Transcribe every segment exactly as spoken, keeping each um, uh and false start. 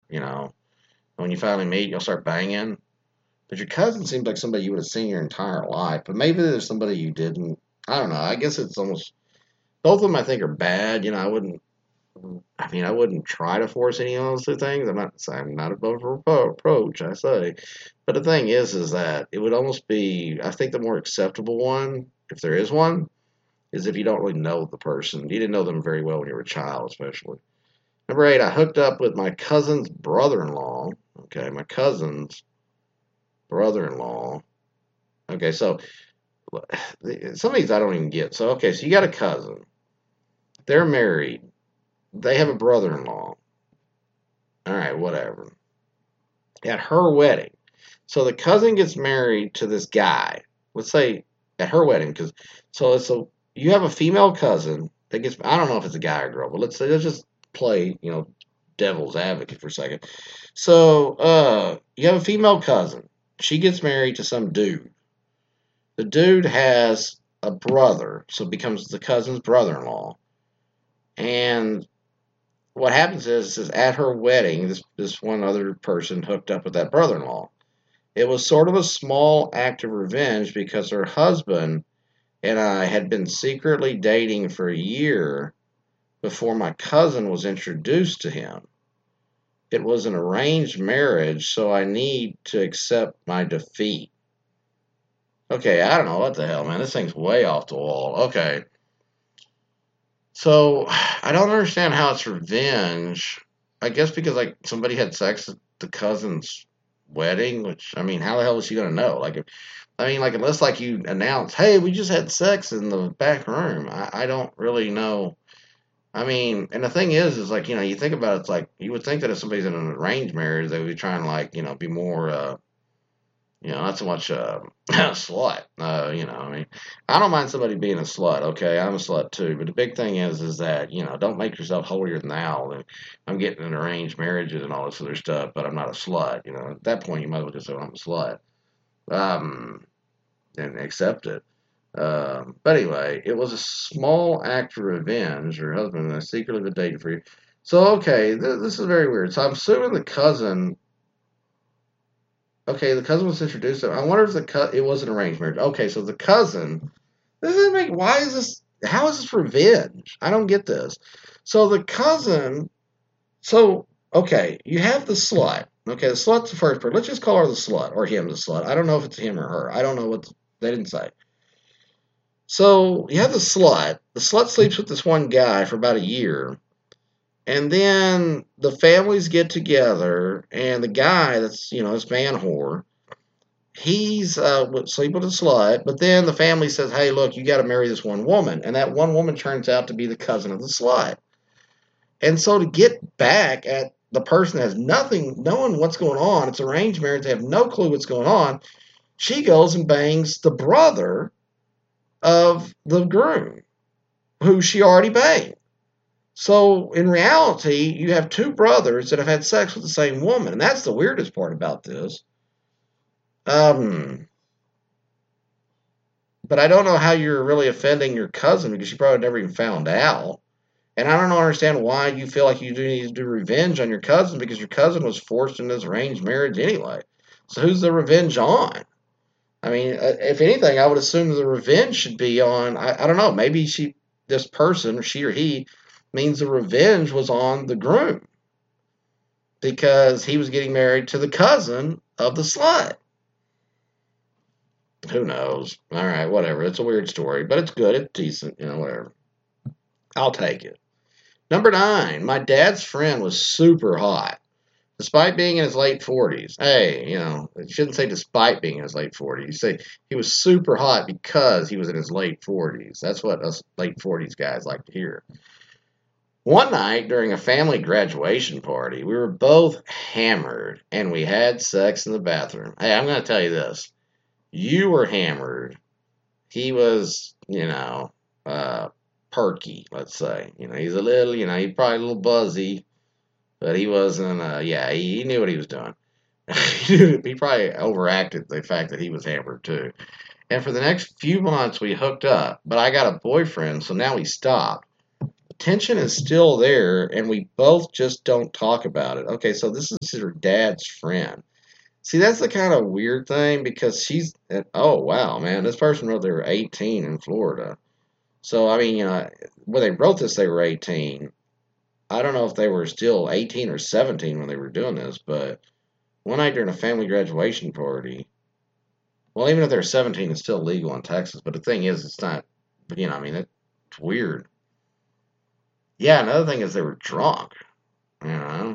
you know. When you finally meet, you'll start banging. But your cousin seems like somebody you would have seen your entire life. But maybe there's somebody you didn't. I don't know. I guess it's almost both of them. I think are bad. You know, I wouldn't. I mean, I wouldn't try to force any of those two things. I'm not. I'm not above reproach. I say, but the thing is, is that it would almost be. I think the more acceptable one, if there is one, is if you don't really know the person. You didn't know them very well when you were a child, especially. Number eight, I hooked up with my cousin's brother-in-law. Okay, my cousin's brother-in-law. Okay, so some of these I don't even get. So, okay, so you got a cousin. They're married. They have a brother-in-law. All right, whatever. At her wedding. So the cousin gets married to this guy. Let's say at her wedding, because so it's a you have a female cousin that gets. I don't know if it's a guy or girl, but let's say let's just play, you know, devil's advocate for a second. So uh, you have a female cousin. She gets married to some dude. The dude has a brother, so it becomes the cousin's brother-in-law. And what happens is, is at her wedding, this this one other person hooked up with that brother-in-law. It was sort of a small act of revenge because her husband and I had been secretly dating for a year before my cousin was introduced to him. It was an arranged marriage, so I need to accept my defeat. Okay, I don't know what the hell, man. This thing's way off the wall. Okay. So, I don't understand how it's revenge. I guess because, like, somebody had sex at the cousin's wedding, which, I mean, how the hell is she going to know? Like, if, I mean, like, unless, like, you announce, hey, we just had sex in the back room. I, I don't really know. I mean, and the thing is, is like, you know, you think about it, it's like, you would think that if somebody's in an arranged marriage, they would be trying to, like, you know, be more, uh, you know, not so much uh, a slut. Uh, you know, I mean, I don't mind somebody being a slut. Okay, I'm a slut too. But the big thing is, is that you know, don't make yourself holier than thou. And I'm getting in arranged marriages and all this other stuff, but I'm not a slut. You know, at that point, you might as well just say, well, I'm a slut, um, and accept it. Um, but anyway, it was a small act of revenge. Her husband and I secretly been dating for you. So okay, th- this is very weird. So I'm assuming the cousin. Okay, the cousin was introduced. I wonder if the cut it was an arranged marriage. Okay, so the cousin. This doesn't make. Why is this? How is this revenge? I don't get this. So the cousin. So okay, you have the slut. Okay, the slut's the first person. Let's just call her the slut or him the slut. I don't know if it's him or her. I don't know what the, they didn't say. So you have the slut. The slut sleeps with this one guy for about a year. And then the families get together, and the guy that's, you know, this man whore, he's uh, would sleep with a slut, but then the family says, hey, look, you got to marry this one woman. And that one woman turns out to be the cousin of the slut. And so to get back at the person that has nothing, knowing what's going on, it's arranged marriage, they have no clue what's going on, she goes and bangs the brother of the groom, who she already banged. So in reality, you have two brothers that have had sex with the same woman, and that's the weirdest part about this. Um, but I don't know how you're really offending your cousin because she probably never even found out. And I don't understand why you feel like you do need to do revenge on your cousin because your cousin was forced into this arranged marriage anyway. So who's the revenge on? I mean, uh, if anything, I would assume the revenge should be on. I, I don't know. Maybe she, this person, or she or he, means the revenge was on the groom because he was getting married to the cousin of the slut. Who knows? All right, whatever. It's a weird story, but it's good. It's decent. You know, whatever. I'll take it. Number nine, my dad's friend was super hot. Despite being in his late forties. Hey, you know, you shouldn't say despite being in his late forties. You say he was super hot because he was in his late forties. That's what us late forties guys like to hear. One night during a family graduation party, we were both hammered and we had sex in the bathroom. Hey, I'm going to tell you this. You were hammered. He was, you know, uh, perky, let's say. You know, he's a little, you know, he's probably a little buzzy, but he wasn't, uh, yeah, he, he knew what he was doing. He probably overacted the fact that he was hammered too. And for the next few months, we hooked up, but I got a boyfriend, so now we stopped. tension is still there, and we both just don't talk about it. Okay, so this is her dad's friend. See, that's the kind of weird thing because she's, oh wow, man, this person wrote they were eighteen in Florida. So, I mean, you know, when they wrote this, they were eighteen. I don't know if they were still eighteen or seventeen when they were doing this, but one night during a family graduation party, well, even if they're seventeen, it's still legal in Texas. But the thing is, it's not, you know, I mean, it's weird. Yeah, another thing is they were drunk, you know.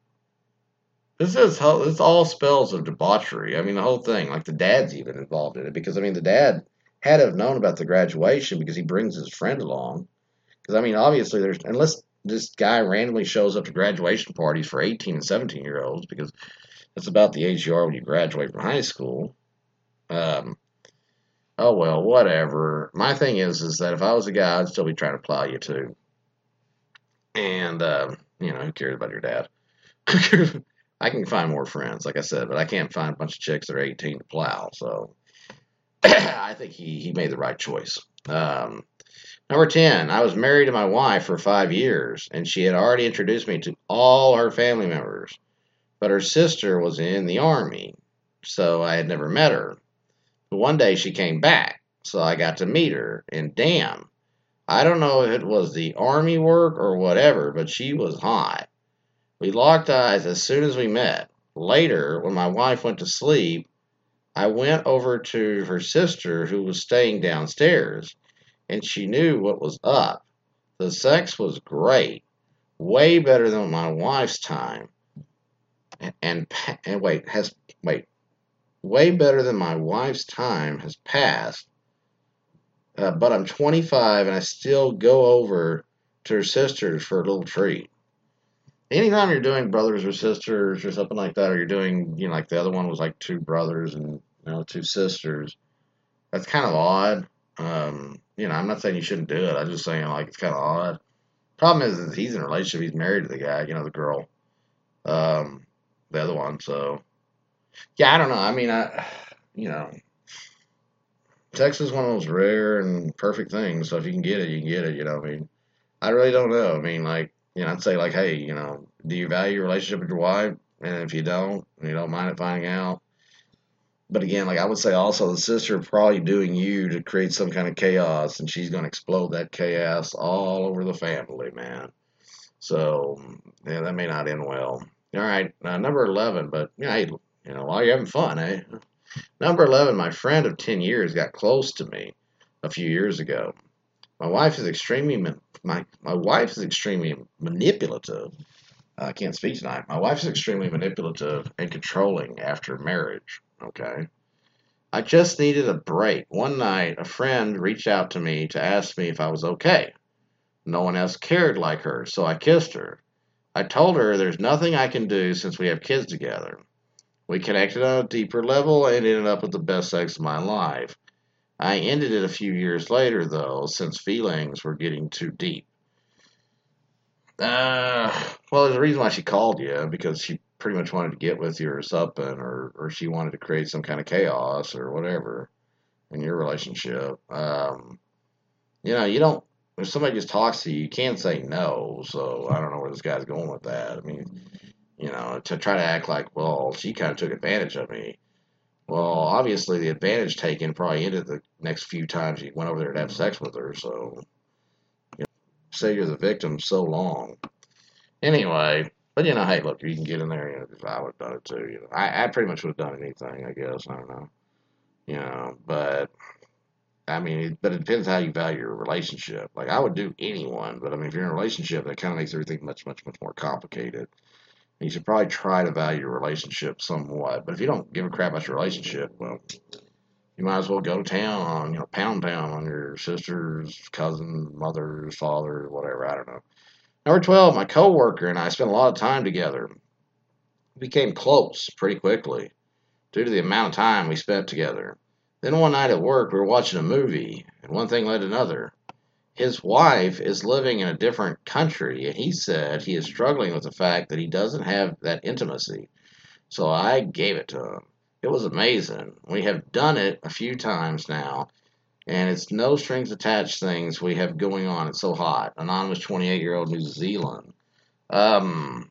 This is this all spells of debauchery. I mean, the whole thing, like the dad's even involved in it because I mean, the dad had to have known about the graduation because he brings his friend along. Because I mean, obviously, there's unless this guy randomly shows up to graduation parties for eighteen and seventeen year olds because that's about the age you are when you graduate from high school. Um, oh well, whatever. My thing is, is that if I was a guy, I'd still be trying to plow you too. And um, you know, who cares about your dad? I can find more friends, like I said, but I can't find a bunch of chicks that are eighteen to plow. So I think he, he made the right choice. Um, number ten, I was married to my wife for five years, and she had already introduced me to all her family members, but her sister was in the Army, so I had never met her. But one day she came back, so I got to meet her, and damn, I don't know if it was the Army work or whatever, but she was hot. We locked eyes as soon as we met. Later, when my wife went to sleep, I went over to her sister who was staying downstairs, and she knew what was up. The sex was great, way better than my wife's time. And and wait, has wait, way better than my wife's time has passed. Uh, but I'm twenty-five and I still go over to her sister's for a little treat. Anytime you're doing brothers or sisters or something like that, or you're doing, you know, like the other one was like two brothers and, you know, two sisters, that's kind of odd. Um, you know, I'm not saying you shouldn't do it. I'm just saying, like, it's kind of odd. Problem is, is he's in a relationship. He's married to the guy, you know, the girl, um, the other one. So, yeah, I don't know. I mean, I, you know, sex is one of those rare and perfect things. So if you can get it, you can get it. You know, I mean, I really don't know. I mean, like, you know, I'd say like, hey, you know, do you value your relationship with your wife? And if you don't, you don't mind it finding out. But again, like I would say also the sister probably doing you to create some kind of chaos and she's going to explode that chaos all over the family, man. So, yeah, that may not end well. All right, uh, number eleven, but, you know, hey, you know, while you're having fun, eh? Number eleven, my friend of ten years got close to me a few years ago. My wife is extremely my my wife is extremely manipulative. Uh, I can't speak tonight. My wife is extremely manipulative and controlling after marriage. Okay. I just needed a break. One night, a friend reached out to me to ask me if I was okay. No one else cared like her, so I kissed her. I told her there's nothing I can do since we have kids together. We connected on a deeper level and ended up with the best sex of my life. I ended it a few years later, though, since feelings were getting too deep. Uh, well, there's a reason why she called you, because she pretty much wanted to get with you or something, or, or she wanted to create some kind of chaos or whatever in your relationship. Um, you know, you don't, if somebody just talks to you, you can't say no, so I don't know where this guy's going with that. I mean, you know, to try to act like, well, she kind of took advantage of me. Well, obviously the advantage taken probably ended the next few times you went over there to have sex with her, so you know, say you're the victim so long. Anyway, but you know, hey, look, you can get in there. You know, if I would have done it too. You know, I, I pretty much would have done anything. I guess I don't know. You know, but I mean, it, but it depends how you value your relationship. Like I would do anyone, but I mean, if you're in a relationship, that kind of makes everything much, much, much more complicated. You should probably try to value your relationship somewhat. But if you don't give a crap about your relationship, well, you might as well go to town on, you know, pound town on your sister's, cousin, mother's, father, whatever. I don't know. Number twelve, my coworker and I spent a lot of time together. We became close pretty quickly due to the amount of time we spent together. Then one night at work, we were watching a movie, and one thing led to another. His wife is living in a different country, and he said he is struggling with the fact that he doesn't have that intimacy. So I gave it to him. It was amazing. We have done it a few times now, And it's no strings attached things we have going on. It's so hot. Anonymous twenty-eight year old New Zealand. Um,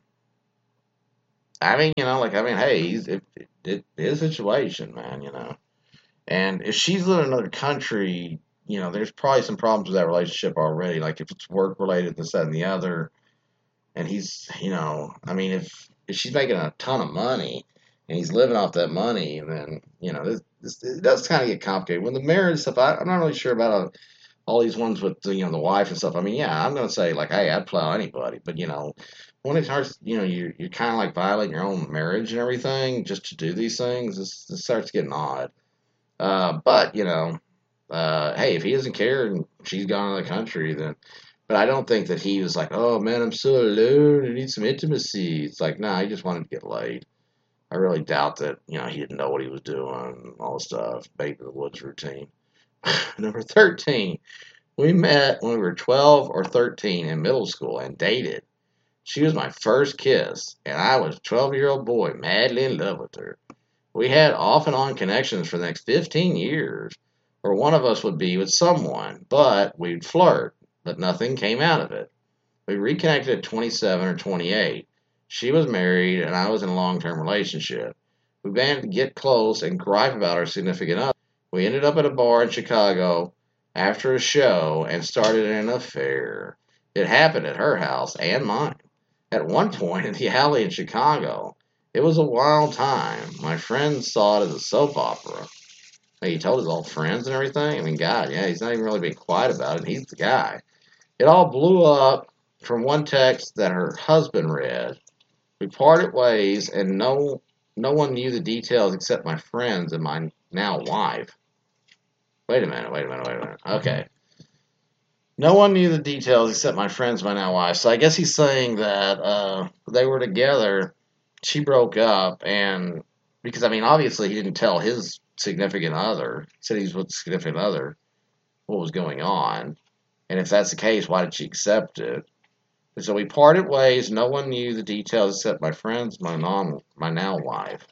I mean, you know, like, I mean, hey, he's, it, it, it is a situation, man, you know. And if she's living in another country, you know, there's probably some problems with that relationship already. Like, if it's work related, this, that, and the other. And he's, you know, I mean, if, if she's making a ton of money and he's living off that money, then, you know, this, this, it does kind of get complicated. When the marriage stuff, I, I'm not really sure about uh all these ones with, the, you know, the wife and stuff. I mean, yeah, I'm going to say, like, hey, I'd plow anybody. But, you know, when it starts, you know, you, you're kind of like violating your own marriage and everything just to do these things, this, this starts getting odd. Uh, but, you know, uh, hey, if he doesn't care and she's gone to the country, then. But I don't think that he was like, oh man, I'm so alone. I need some intimacy. It's like, nah, he just wanted to get laid. I really doubt that, you know, he didn't know what he was doing, all the stuff, baby in the woods routine. Number thirteen, we met when we were twelve or thirteen in middle school and dated. She was my first kiss, and I was a twelve year old boy madly in love with her. We had off and on connections for the next fifteen years, where one of us would be with someone, but we'd flirt, but nothing came out of it. We reconnected at twenty-seven or twenty-eight. She was married, and I was in a long term relationship. We began to get close and gripe about our significant other. We ended up at a bar in Chicago after a show and started an affair. It happened at her house and mine. At one point in the alley in Chicago, it was a wild time. My friends saw it as a soap opera. Like, he told his old friends and everything. I mean, God, yeah, he's not even really being quiet about it. He's the guy. It all blew up from one text that her husband read. We parted ways, and no no one knew the details except my friends and my now wife. Wait a minute, wait a minute, wait a minute. Okay. No one knew the details except my friends and my now wife. So I guess he's saying that uh, they were together, she broke up, and because, I mean, obviously he didn't tell his significant other, said he was with a significant other, what was going on. And if that's the case, why did she accept it? And so we parted ways. No one knew the details except my friends, my non, my now wife.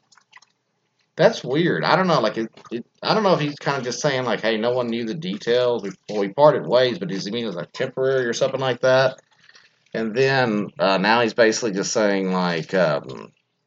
That's weird. I don't know. Like, it, it, I don't know if he's kind of just saying like, "Hey, no one knew the details. We, well, we parted ways," but does he mean it's like temporary or something like that? And then uh, now he's basically just saying like, um,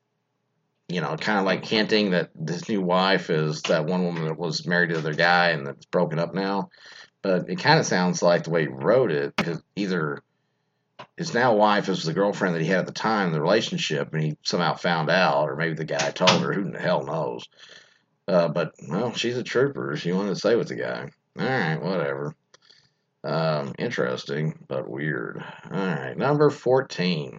you know, kind of like hinting that this new wife is that one woman that was married to the other guy and that's broken up now. But it kind of sounds like the way he wrote it, his, either his now wife is the girlfriend that he had at the time in the relationship, and he somehow found out, or maybe the guy told her. Who the hell knows? Uh, but well, she's a trooper. She wanted to stay with the guy. All right, whatever. Um, interesting, but weird. All right, number fourteen.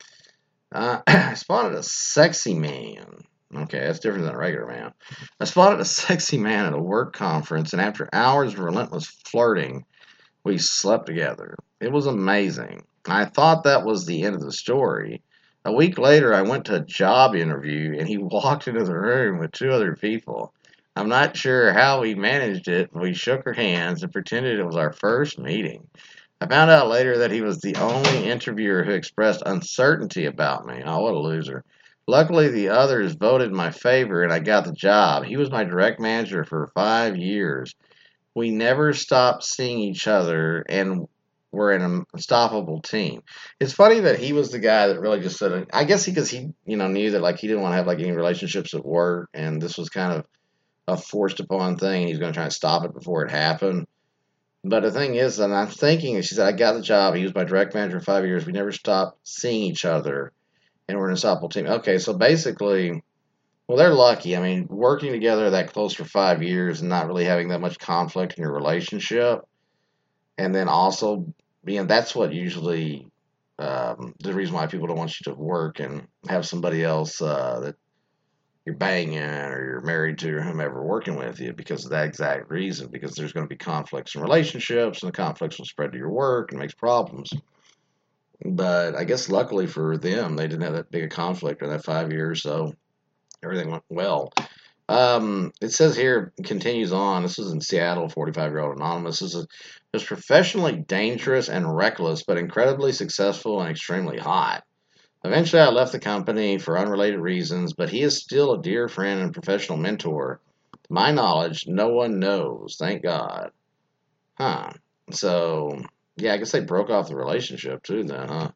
Uh, I spotted a sexy man. Okay, that's different than a regular man. I spotted a sexy man at a work conference, and after hours of relentless flirting, we slept together. It was amazing. I thought that was the end of the story. A week later, I went to a job interview, and he walked into the room with two other people. I'm not sure how we managed it, but we shook our hands and pretended it was our first meeting. I found out later that he was the only interviewer who expressed uncertainty about me. Oh, what a loser. Luckily, the others voted in my favor, and I got the job. He was my direct manager for five years. We never stopped seeing each other, and we're an unstoppable team. It's funny that he was the guy that really just said, I guess because he, you know, knew that like he didn't want to have like any relationships at work, and this was kind of a forced upon thing, and he's going to try and stop it before it happened. But the thing is, and I'm thinking, she said, I got the job. He was my direct manager for five years. We never stopped seeing each other, and we're an unstoppable team. Okay, so basically, well, they're lucky. I mean, working together that close for five years and not really having that much conflict in your relationship, and then also being that's what usually um, the reason why people don't want you to work and have somebody else uh, that you're banging or you're married to or whomever working with you because of that exact reason. Because there's going to be conflicts in relationships, and the conflicts will spread to your work and makes problems. But I guess luckily for them, they didn't have that big a conflict in that five years, so everything went well. Um, it says here, continues on. This is in Seattle, forty-five year old anonymous. This is was professionally dangerous and reckless, but incredibly successful and extremely hot. Eventually, I left the company for unrelated reasons, but he is still a dear friend and professional mentor. To my knowledge, no one knows. Thank God. Huh. So, yeah, I guess they broke off the relationship too then, huh?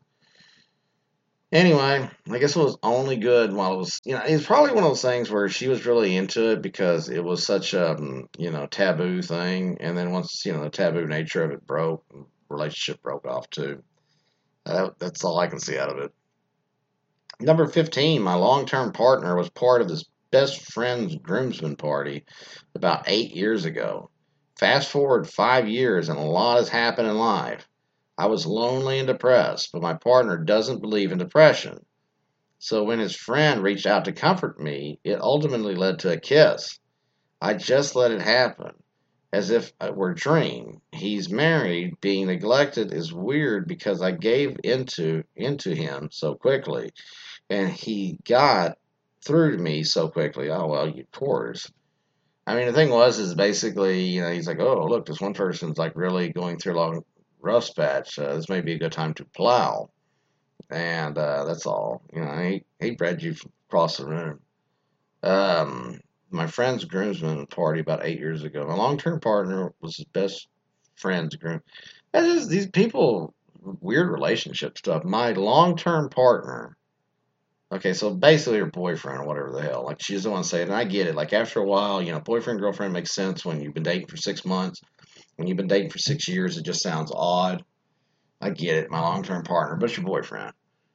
Anyway, I guess it was only good while it was, you know, it's probably one of those things where she was really into it because it was such a, um, you know, taboo thing. And then once, you know, the taboo nature of it broke, relationship broke off too. That, that's all I can see out of it. Number fifteen, my long term partner was part of his best friend's groomsmen party about eight years ago. Fast forward five years and a lot has happened in life. I was lonely and depressed, but my partner doesn't believe in depression. So when his friend reached out to comfort me, it ultimately led to a kiss. I just let it happen, as if it were a dream. He's married. Being neglected is weird because I gave into into him so quickly, and he got through to me so quickly. Oh well, of course. I mean, the thing was, is basically, you know, he's like, oh look, this one person's like really going through a long rough patch. Uh, this may be a good time to plow, and uh, that's all. You know, he he bred you across the room. Um, my friend's groomsman party about eight years ago. My long-term partner was his best friend's groom. That is these people weird relationship stuff. My long-term partner. Okay, so basically her boyfriend or whatever the hell. Like she's the one saying, and I get it. Like after a while, you know, boyfriend girlfriend makes sense when you've been dating for six months. When you've been dating for six years, it just sounds odd. I get it. My long-term partner, but it's your boyfriend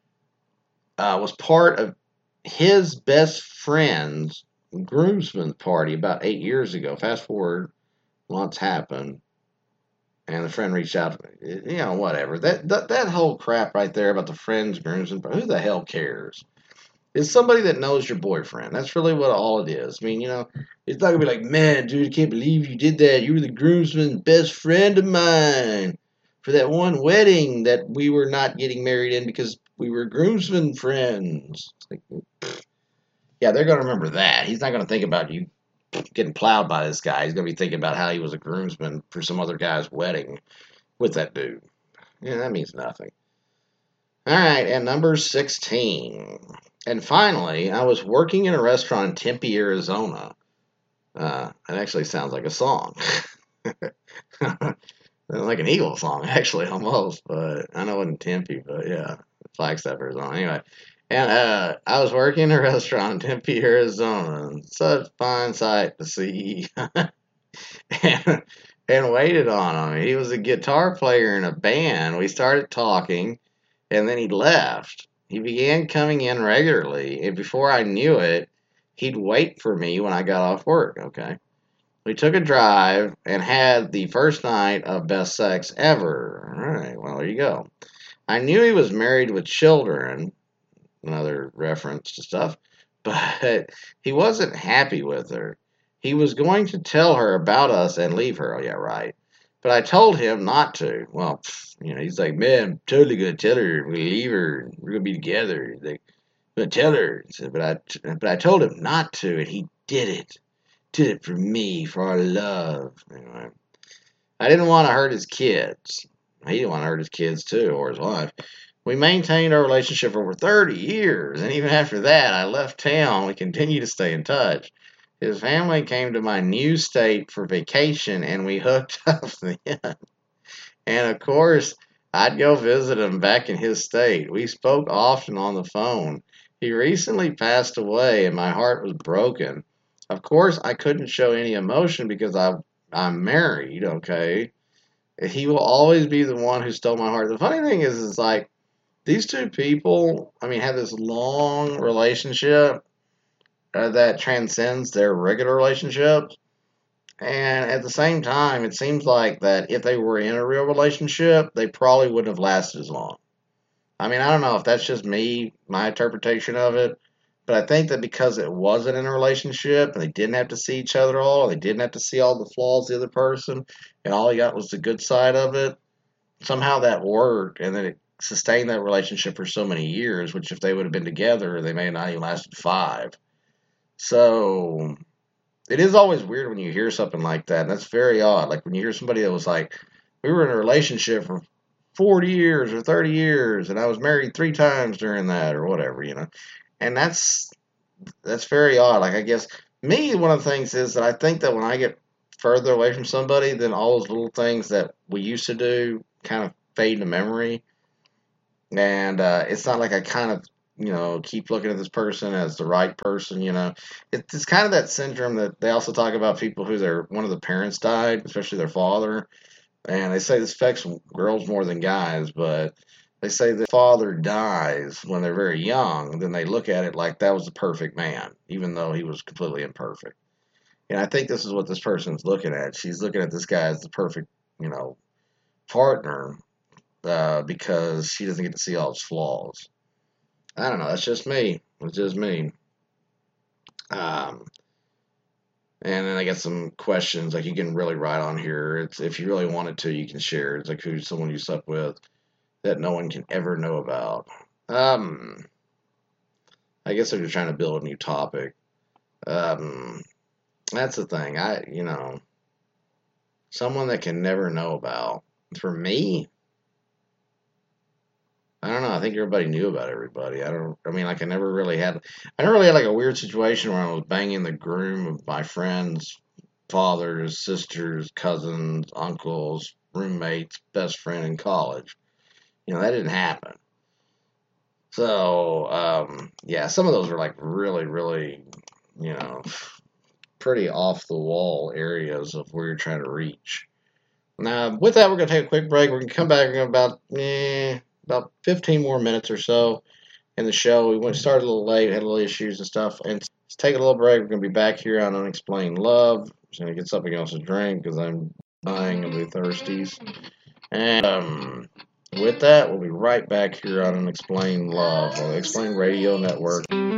uh, was part of his best friend's groomsmen party about eight years ago. Fast forward, lots happened, and the friend reached out. You know, whatever that that, that whole crap right there about the friends groomsmen. Who the hell cares? It's somebody that knows your boyfriend. That's really what all it is. I mean, you know, it's not gonna be like, man, dude, I can't believe you did that. You were the groomsman's best friend of mine for that one wedding that we were not getting married in because we were groomsmen friends. It's like, yeah, they're gonna remember that. He's not gonna think about you getting plowed by this guy. He's gonna be thinking about how he was a groomsman for some other guy's wedding with that dude. Yeah, that means nothing. All right, and number sixteen. And finally, I was working in a restaurant in Tempe, Arizona. Uh, it actually sounds like a song. Like an Eagle song, actually, almost. But I know it wasn't Tempe, but yeah, Flagstaff, Arizona. Anyway, and uh, I was working in a restaurant in Tempe, Arizona. Such a fine sight to see. and, and waited on him. He was a guitar player in a band. We started talking, and then he left. He began coming in regularly, and before I knew it, he'd wait for me when I got off work. Okay. We took a drive and had the first night of best sex ever. All right, well, there you go. I knew he was married with children, another reference to stuff, but he wasn't happy with her. He was going to tell her about us and leave her. Oh, yeah, right. But I told him not to. Well, you know, he's like, man, I'm totally going to tell her. We leave her. We're going to be together. He's like, I'm going to tell her. But I, but I told him not to, and he did it. Did it for me, for our love. Anyway, I didn't want to hurt his kids. He didn't want to hurt his kids, too, or his wife. We maintained our relationship for over thirty years, and even after that, I left town. We continued to stay in touch. His family came to my new state for vacation, and we hooked up then. And of course, I'd go visit him back in his state. We spoke often on the phone. He recently passed away, and my heart was broken. Of course, I couldn't show any emotion because I, I'm married, okay? He will always be the one who stole my heart. The funny thing is, is like, these two people, I mean, have this long relationship uh, that transcends their regular relationships. And at the same time, it seems like that if they were in a real relationship, they probably wouldn't have lasted as long. I mean, I don't know if that's just me, my interpretation of it, but I think that because it wasn't in a relationship and they didn't have to see each other all, they didn't have to see all the flaws of the other person, and all he got was the good side of it, somehow that worked, and then it sustained that relationship for so many years, which if they would have been together, they may not even lasted five. So it is always weird when you hear something like that, and that's very odd. Like when you hear somebody that was like, we were in a relationship for forty years or thirty years, and I was married three times during that, or whatever, you know. And that's that's very odd. Like I guess me, one of the things is that I think that when I get further away from somebody, then all those little things that we used to do kind of fade into memory. And uh, it's not like I kind of, you know, keep looking at this person as the right person, you know. It's, it's kind of that syndrome that they also talk about people who their one of the parents died, especially their father. And they say this affects girls more than guys, but they say the father dies when they're very young, then they look at it like that was the perfect man, even though he was completely imperfect. And I think this is what this person's looking at. She's looking at this guy as the perfect, you know, partner uh, because she doesn't get to see all his flaws. I don't know. That's just me. It's just me. Um, and then I got some questions like you can really write on here. It's if you really wanted to, you can share. It's like who's someone you slept with that no one can ever know about. Um, I guess they're just trying to build a new topic. Um, that's the thing. I, you know, someone that can never know about. For me, I don't know. I think everybody knew about everybody. I don't. I mean, like I never really had. I never really had like a weird situation where I was banging the groom of my friends' fathers, sisters, cousins, uncles, roommates, best friend in college. You know, that didn't happen. So, um, yeah, some of those were like really, really, you know, pretty off the wall areas of where you're trying to reach. Now, with that, we're going to take a quick break. We're going to come back in about, eh, about fifteen more minutes or so in the show. We went started a little late, had a little issues and stuff. And let's take a little break. We're going to be back here on Unexplained Love. I'm just going to get something else to drink because I'm dying of the thirsties. And um, with that, we'll be right back here on Unexplained Love on the Explained Radio Network.